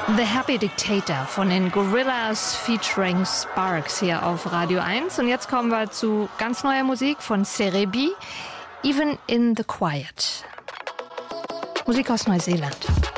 The Happy Dictator von den Gorillaz featuring Sparks hier auf Radio 1. Und jetzt kommen wir zu ganz neuer Musik von Cerebi, Even in the Quiet. Musik aus Neuseeland.